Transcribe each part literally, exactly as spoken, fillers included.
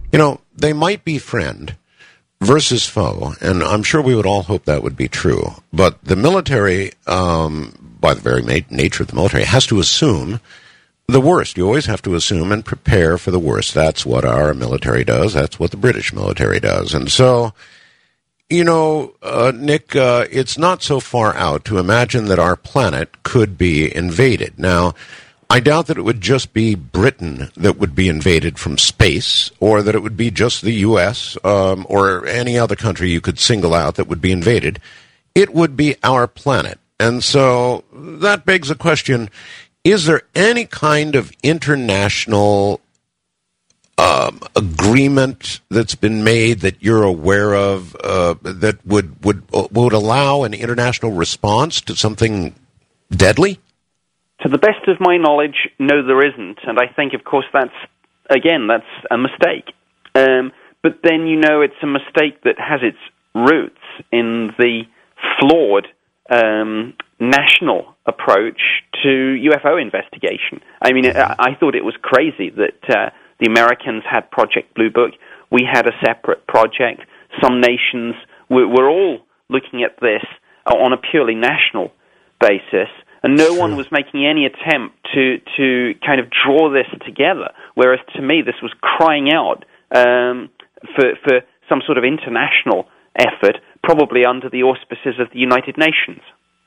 You know, they might be friend versus foe, and I'm sure we would all hope that would be true. But the military, um, by the very ma- nature of the military, has to assume the worst. You always have to assume and prepare for the worst. That's what our military does. That's what the British military does. And so, you know, uh, Nick, uh, it's not so far out to imagine that our planet could be invaded. Now, I doubt that it would just be Britain that would be invaded from space, or that it would be just the U S um, or any other country you could single out that would be invaded. It would be our planet. And so that begs the question, is there any kind of international um, agreement that's been made that you're aware of uh, that would, would, would allow an international response to something deadly? To the best of my knowledge, no, there isn't. And I think, of course, that's, again, that's a mistake. Um, but then, you know, it's a mistake that has its roots in the flawed um, national approach to U F O investigation. I mean, I, I thought it was crazy that uh, the Americans had Project Blue Book. We had a separate project. Some nations were, were all looking at this on a purely national basis. And no one was making any attempt to, to kind of draw this together, whereas to me this was crying out um, for, for some sort of international effort, probably under the auspices of the United Nations.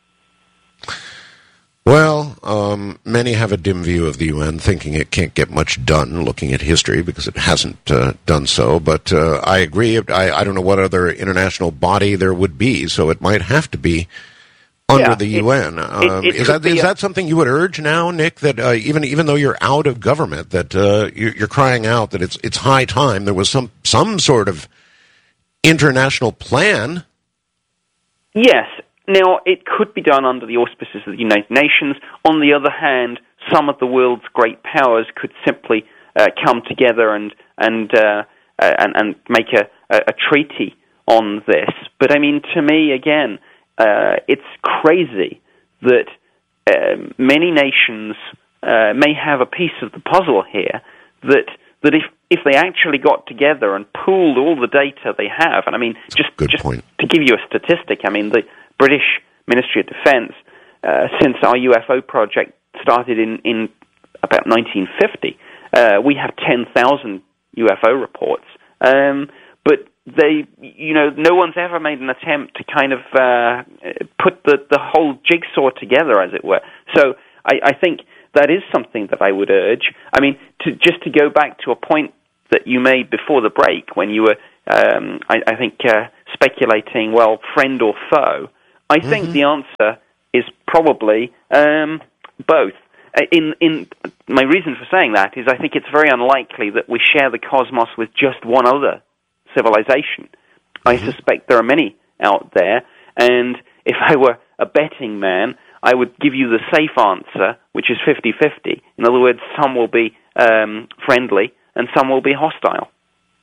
Well, um, many have a dim view of the U N, thinking it can't get much done looking at history because it hasn't uh, done so. But uh, I agree. I, I don't know what other international body there would be, so it might have to be under yeah, the it, U N. Um, it, it is that is a, that something you would urge now, Nick? That uh, even even though you're out of government, that uh, you're, you're crying out that it's it's high time there was some some sort of international plan. Yes. Now, it could be done under the auspices of the United Nations. On the other hand, some of the world's great powers could simply uh, come together and and uh, and, and make a, a treaty on this. But I mean, to me, again, Uh, it's crazy that uh, many nations uh, may have a piece of the puzzle here, that that if, if they actually got together and pooled all the data they have, and I mean, just, just to give you a statistic, I mean, the British Ministry of Defence, uh, since our U F O project started in, in about nineteen fifty, uh, we have ten thousand U F O reports, um, but they, you know, no one's ever made an attempt to kind of uh, put the, the whole jigsaw together, as it were. So I, I think that is something that I would urge. I mean, to, just to go back to a point that you made before the break, when you were, um, I, I think, uh, speculating, well, friend or foe, I mm-hmm. think the answer is probably um, both. In, in my reason for saying that is I think it's very unlikely that we share the cosmos with just one other civilization. I mm-hmm. suspect there are many out there, and if I were a betting man, I would give you the safe answer, which is fifty-fifty. In other words, some will be um, friendly and some will be hostile.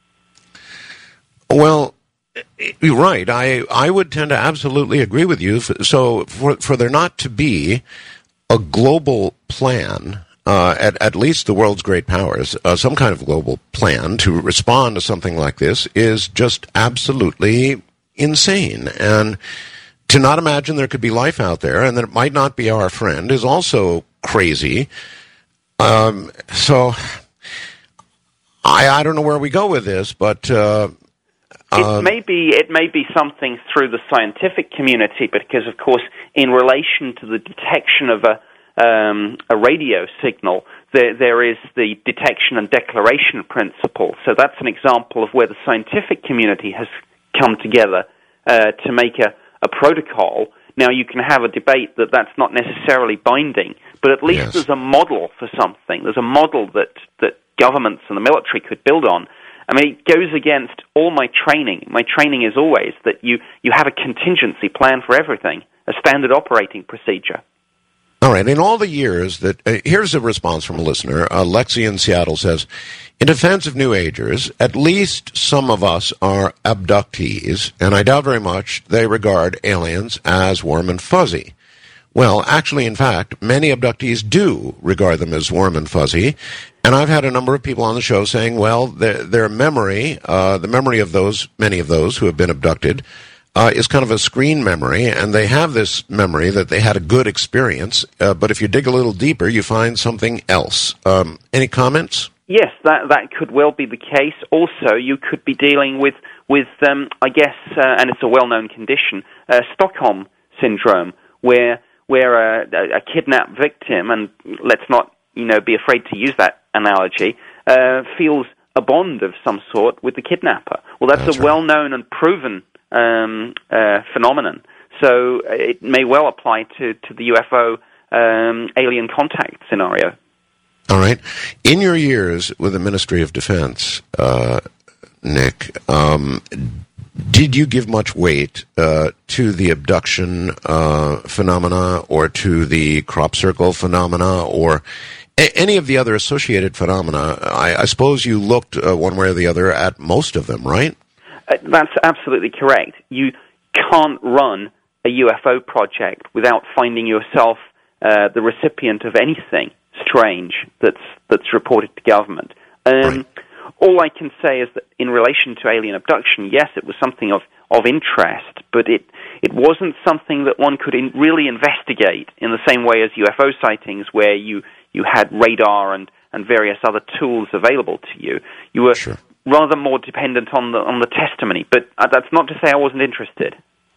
Well, you're right. I, I would tend to absolutely agree with you. So for, for there not to be a global plan, Uh, at, at least the world's great powers, uh, some kind of global plan to respond to something like this is just absolutely insane. And to not imagine there could be life out there and that it might not be our friend is also crazy. Um, so I, I don't know where we go with this, but uh, it uh, may be it may be something through the scientific community, because of course, in relation to the detection of a Um, a radio signal, there, there is the detection and declaration principle. So that's an example of where the scientific community has come together uh, to make a, a protocol. Now, you can have a debate that that's not necessarily binding, but at least yes. there's a model for something. There's a model that, that governments and the military could build on. I mean, it goes against all my training. My training is always that you, you have a contingency plan for everything, a standard operating procedure. All right. In all the years that, uh, here's a response from a listener. Uh, Lexi in Seattle says, in defense of New Agers, at least some of us are abductees, and I doubt very much they regard aliens as warm and fuzzy. Well, actually, in fact, many abductees do regard them as warm and fuzzy. And I've had a number of people on the show saying, well, their, their memory, uh, the memory of those, many of those who have been abducted, uh, is kind of a screen memory. And they have this memory that they had a good experience. Uh, but if you dig a little deeper, you find something else. Um, any comments? Yes, that that could well be the case. Also, you could be dealing with, with um, I guess, uh, and it's a well-known condition, uh, Stockholm syndrome, where where a, a kidnapped victim, and let's not you know be afraid to use that analogy, uh, feels a bond of some sort with the kidnapper. Well, that's, that's a right. well-known and proven um, uh, phenomenon. So it may well apply to, to the U F O um, alien contact scenario. All right. In your years with the Ministry of Defense, uh, Nick, um, did you give much weight uh, to the abduction uh, phenomena or to the crop circle phenomena or a- any of the other associated phenomena? I, I suppose you looked uh, one way or the other at most of them, right? Uh, that's absolutely correct. You can't run a U F O project without finding yourself uh, the recipient of anything strange that's that's reported to government. Um, right. All I can say is that in relation to alien abduction, yes, it was something of, of interest, but it it wasn't something that one could in, really investigate in the same way as U F O sightings, where you, you had radar and, and various other tools available to you. You were sure. rather more dependent on the on the testimony, but that's not to say I wasn't interested.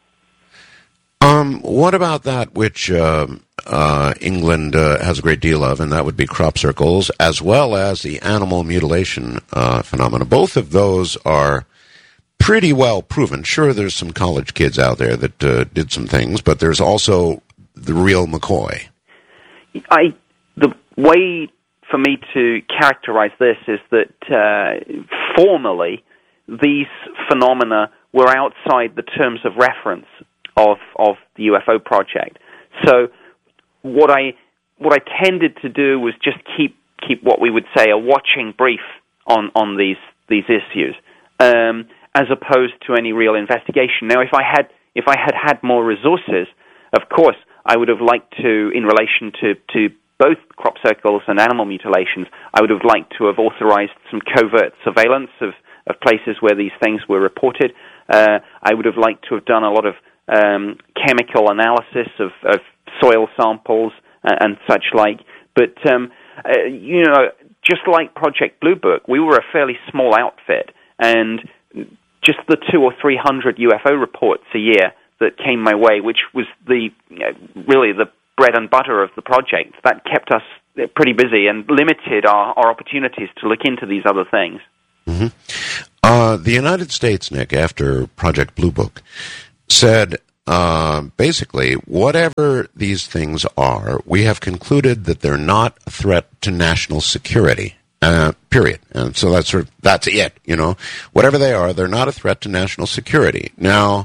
Um, what about that which uh, uh, England uh, has a great deal of, and that would be crop circles, as well as the animal mutilation uh, phenomena? Both of those are pretty well proven. Sure, there's some college kids out there that uh, did some things, but there's also the real McCoy. I the way for me to characterize this is that uh, formally these phenomena were outside the terms of reference of of the U F O project. So what I what I tended to do was just keep keep what we would say a watching brief on, on these these issues, um, as opposed to any real investigation. Now, if I had if I had had more resources, of course, I would have liked to, in relation to, to both crop circles and animal mutilations, I would have liked to have authorized some covert surveillance of, of places where these things were reported. Uh, I would have liked to have done a lot of Um, chemical analysis of, of soil samples and, and such like. But, um, uh, you know, just like Project Blue Book, we were a fairly small outfit, and just the two or three hundred U F O reports a year that came my way, which was the you know, really the bread and butter of the project, that kept us pretty busy and limited our, our opportunities to look into these other things. Mm-hmm. Uh, the United States, Nick, after Project Blue Book, said, uh, basically, whatever these things are, we have concluded that they're not a threat to national security, uh, period. And so that's sort of, that's it, you know. Whatever they are, they're not a threat to national security. Now,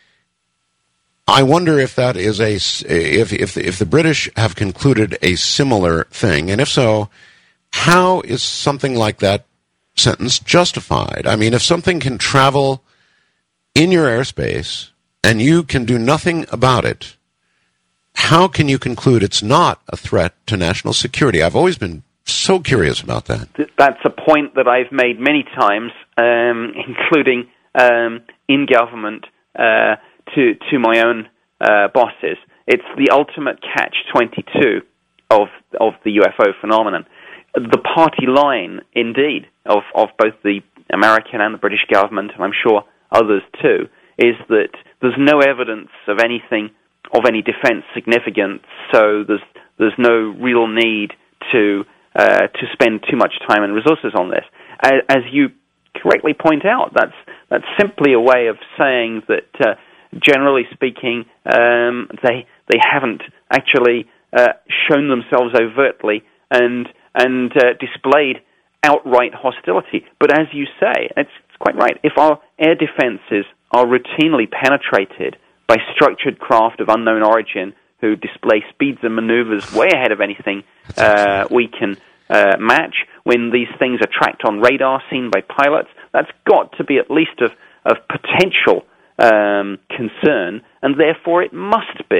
I wonder if that is a, if, if, if the British have concluded a similar thing, and if so, how is something like that sentence justified? I mean, if something can travel in your airspace, and you can do nothing about it, how can you conclude it's not a threat to national security? I've always been so curious about that. That's a point that I've made many times, um, including um, in government uh, to to my own uh, bosses. It's the ultimate catch twenty-two of of the U F O phenomenon. The party line, indeed, of, of both the American and the British government, and I'm sure others too, is that there's no evidence of anything of any defense significance, so there's there's no real need to uh, to spend too much time and resources on this. As, as you correctly point out, that's that's simply a way of saying that, uh, generally speaking, um, they they haven't actually uh, shown themselves overtly and and uh, displayed outright hostility. But as you say, it's, it's quite right. If our air defenses are routinely penetrated by structured craft of unknown origin who display speeds and maneuvers way ahead of anything uh, we can uh, match, when these things are tracked on radar, seen by pilots, that's got to be at least of, of potential um, concern, and therefore it must be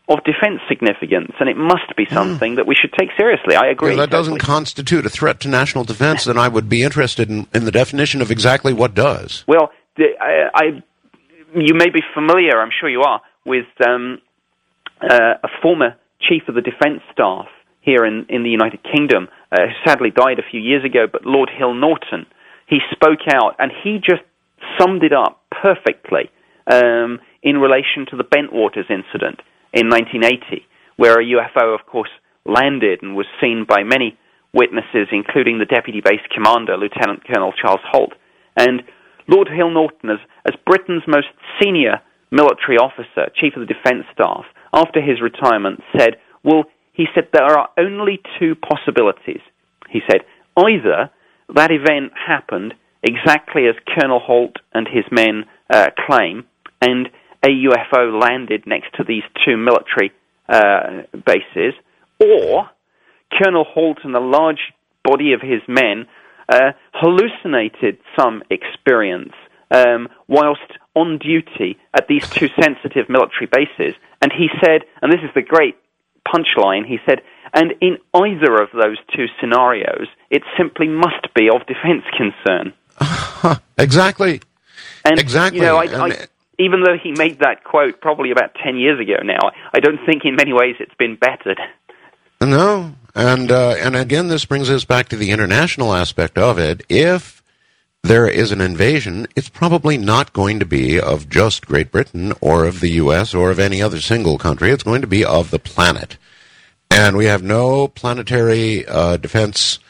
of defense significance, and it must be something mm. that we should take seriously. I agree. Well, that totally. doesn't constitute a threat to national defense, then I would be interested in, in the definition of exactly what does. Well, the, I, I, you may be familiar, I'm sure you are, with um, uh, a former chief of the defense staff here in, in the United Kingdom, uh, who sadly died a few years ago, but Lord Hill Norton. He spoke out, and he just summed it up perfectly um, in relation to the Bentwaters incident in nineteen eighty, where a U F O, of course, landed and was seen by many witnesses, including the Deputy Base Commander, Lieutenant Colonel Charles Holt. And Lord Hill Norton, as, as Britain's most senior military officer, Chief of the Defence Staff, after his retirement said, well, he said there are only two possibilities. He said, either that event happened exactly as Colonel Holt and his men uh, claim, and a U F O landed next to these two military uh, bases, or Colonel Holt and a large body of his men uh, hallucinated some experience um, whilst on duty at these two sensitive military bases. And he said, and this is the great punchline, he said, and in either of those two scenarios, it simply must be of defense concern. Exactly. And, exactly. You know, I, I, even though he made that quote probably about ten years ago now, I don't think in many ways it's been bettered. No, and uh, and again, this brings us back to the international aspect of it. If there is an invasion, it's probably not going to be of just Great Britain or of the U S or of any other single country. It's going to be of the planet. And we have no planetary uh, defense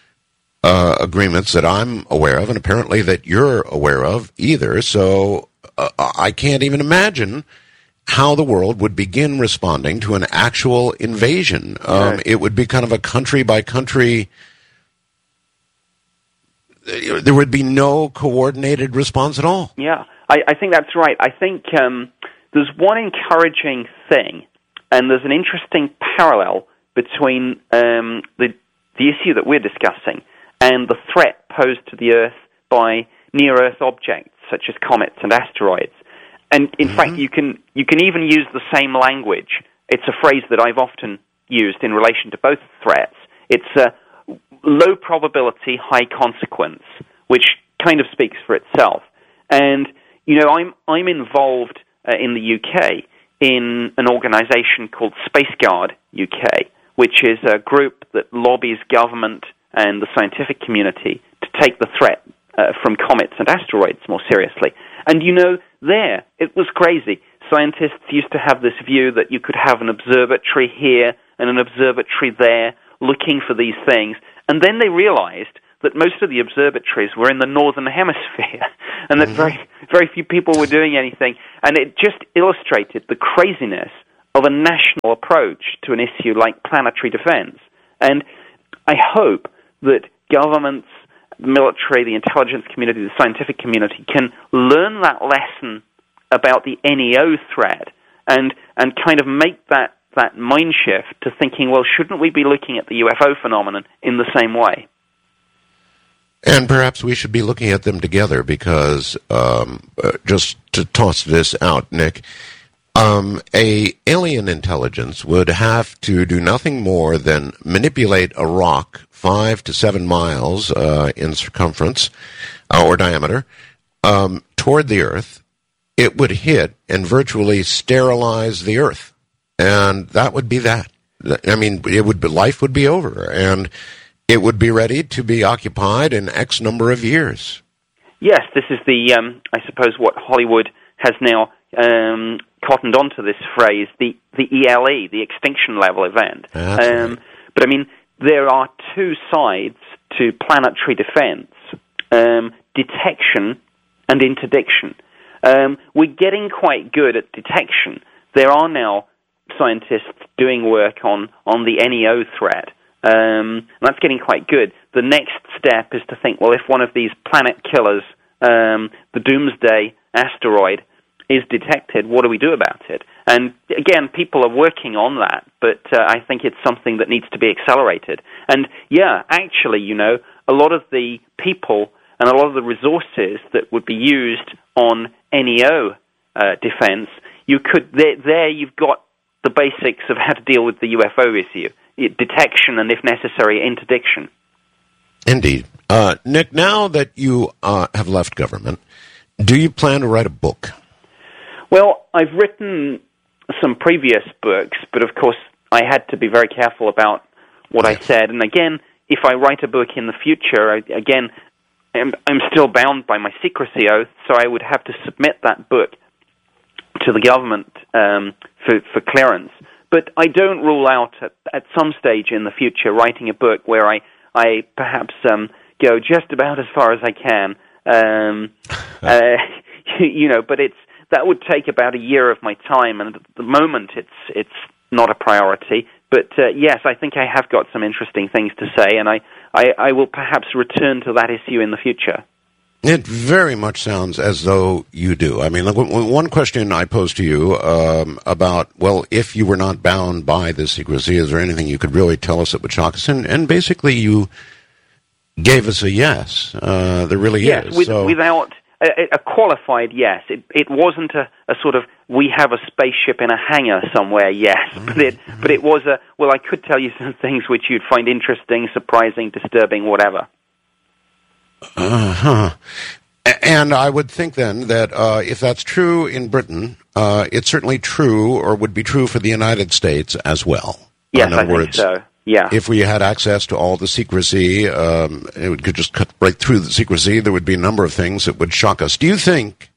uh, agreements that I'm aware of, and apparently that you're aware of either. So uh, I can't even imagine how the world would begin responding to an actual invasion. Um, right. It would be kind of a country-by-country... There would be no coordinated response at all. Yeah, I, I think that's right. I think um, there's one encouraging thing, and there's an interesting parallel between um, the, the issue that we're discussing and the threat posed to the Earth by near-Earth objects, such as comets and asteroids. And in mm-hmm. fact, you can you can even use the same language. It's a phrase that I've often used in relation to both threats. It's a low probability, high consequence, which kind of speaks for itself. And you know, I'm I'm involved uh, in the U K in an organization called SpaceGuard U K, which is a group that lobbies government and the scientific community to take the threat uh, from comets and asteroids more seriously. And you know, there, it was crazy. Scientists used to have this view that you could have an observatory here and an observatory there looking for these things. And then they realized that most of the observatories were in the northern hemisphere and that mm-hmm. very, very few people were doing anything. And it just illustrated the craziness of a national approach to an issue like planetary defense. And I hope that governments, the military, the intelligence community, the scientific community can learn that lesson about the N E O threat and and kind of make that, that mind shift to thinking, well, shouldn't we be looking at the U F O phenomenon in the same way? And perhaps we should be looking at them together because, um, uh, just to toss this out, Nick, um, a alien intelligence would have to do nothing more than manipulate a rock five to seven miles uh, in circumference uh, or diameter um, toward the Earth. It would hit and virtually sterilize the Earth, and that would be that. I mean, it would be, life would be over, and it would be ready to be occupied in X number of years. Yes, this is the, um, I suppose, what Hollywood has now um, cottoned onto this phrase, the, the E L E, the extinction level event. That's um, right. But I mean, there are two sides to planetary defense, um, detection and interdiction. Um, we're getting quite good at detection. There are now scientists doing work on, on the N E O threat. Um, and that's getting quite good. The next step is to think, well, if one of these planet killers, um, the Doomsday asteroid, is detected, what do we do about it? And again, people are working on that, but uh, I think it's something that needs to be accelerated. And yeah, actually, you know, a lot of the people and a lot of the resources that would be used on N E O uh, defense, you could there, there you've got the basics of how to deal with the U F O issue, detection and, if necessary, interdiction. Indeed. Uh, Nick, now that you uh, have left government, do you plan to write a book? Well, I've written some previous books, but of course I had to be very careful about what I said. And again, if I write a book in the future, I, again, I'm, I'm still bound by my secrecy oath, so I would have to submit that book to the government um, for, for clearance. But I don't rule out at, at some stage in the future writing a book where I, I perhaps um, go just about as far as I can. Um, uh, you know, but it's that would take about a year of my time, and at the moment it's it's not a priority. But uh, yes, I think I have got some interesting things to say, and I, I, I will perhaps return to that issue in the future. It very much sounds as though you do. I mean, look, one question I posed to you um, about, well, if you were not bound by this secrecy, is there anything you could really tell us that would shock us? And, and basically you gave us a yes. Uh, there really yes, is. With, so. without a, a qualified yes. It, it wasn't a, a sort of, we have a spaceship in a hangar somewhere, yes. Mm-hmm. But, it, but it was a, well, I could tell you some things which you'd find interesting, surprising, disturbing, whatever. Uh-huh. And I would think then that uh, if that's true in Britain, uh, it's certainly true or would be true for the United States as well. Yes, in other I think words, so. Yeah. If we had access to all the secrecy, um, it could just cut right through the secrecy. There would be a number of things that would shock us. Do you think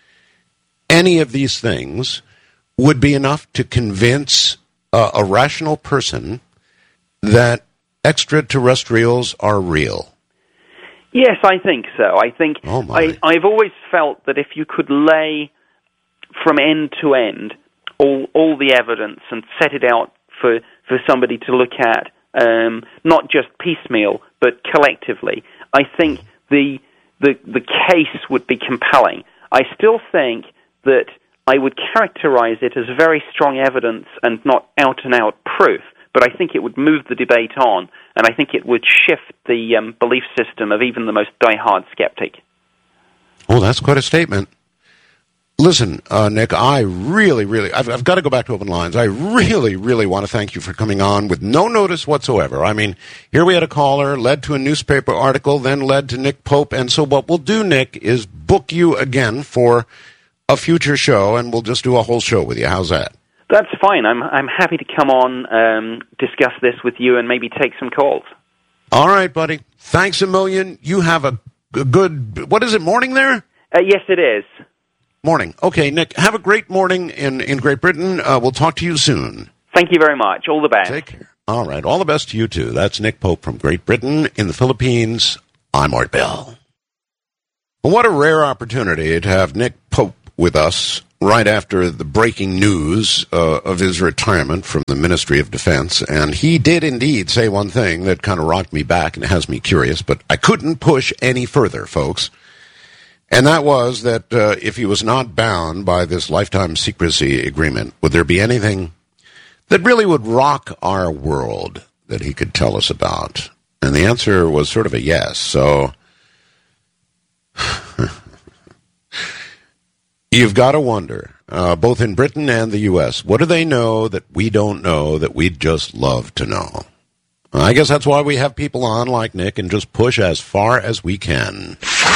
any of these things would be enough to convince uh, a rational person that extraterrestrials are real? Yes, I think so. I think oh I, I've always felt that if you could lay from end to end all all the evidence and set it out for, for somebody to look at, um, not just piecemeal but collectively, I think the the the case would be compelling. I still think that I would characterize it as very strong evidence and not out and out proof. But I think it would move the debate on, and I think it would shift the um, belief system of even the most diehard skeptic. Oh, that's quite a statement. Listen, uh, Nick, I really, really, I've, I've got to go back to open lines. I really, really want to thank you for coming on with no notice whatsoever. I mean, here we had a caller, led to a newspaper article, then led to Nick Pope, and so what we'll do, Nick, is book you again for a future show, and we'll just do a whole show with you. How's that? That's fine. I'm I'm happy to come on, um, discuss this with you, and maybe take some calls. All right, buddy. Thanks a million. You have a, a good, what is it, morning there? Uh, yes, it is. Morning. Okay, Nick, have a great morning in, in Great Britain. Uh, we'll talk to you soon. Thank you very much. All the best. Take care. All right. All the best to you, too. That's Nick Pope from Great Britain in the Philippines. I'm Art Bell. What a rare opportunity to have Nick Pope with us right after the breaking news uh, of his retirement from the Ministry of Defense. And he did indeed say one thing that kind of rocked me back and has me curious, but I couldn't push any further, folks. And that was that uh, if he was not bound by this lifetime secrecy agreement, would there be anything that really would rock our world that he could tell us about? And the answer was sort of a yes. So you've got to wonder, uh, both in Britain and the U S, what do they know that we don't know that we'd just love to know? I guess that's why we have people on like Nick and just push as far as we can.